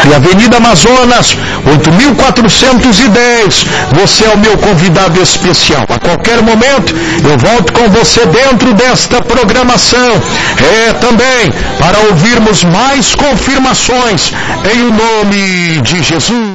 e Avenida Amazonas, 8410. Você é o meu convidado especial. A qualquer momento eu volto com você dentro desta programação. Também para ouvirmos mais confirmações em nome de Jesus.